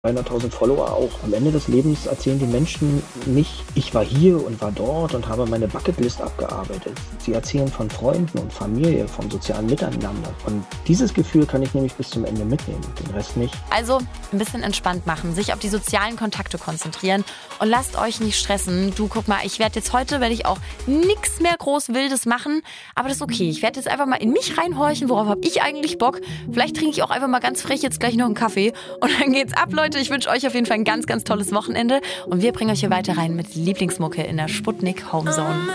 300.000 Follower auch. Am Ende des Lebens erzählen die Menschen nicht, ich war hier und war dort und habe meine Bucketlist abgearbeitet. Sie erzählen von Freunden und Familie, vom sozialen Miteinander. Und dieses Gefühl kann ich nämlich bis zum Ende mitnehmen, den Rest nicht. Also ein bisschen entspannt machen, sich auf die sozialen Kontakte konzentrieren und lasst euch nicht stressen. Du, guck mal, werde ich auch nichts mehr groß Wildes machen, aber das ist okay. Ich werde jetzt einfach mal in mich reinhorchen, worauf habe ich eigentlich Bock. Vielleicht trinke ich auch einfach mal ganz frech jetzt gleich noch einen Kaffee und dann geht's ab, Leute. Ich wünsche euch auf jeden Fall ein ganz, ganz tolles Wochenende und wir bringen euch hier weiter rein mit Lieblingsmucke in der Sputnik Homezone.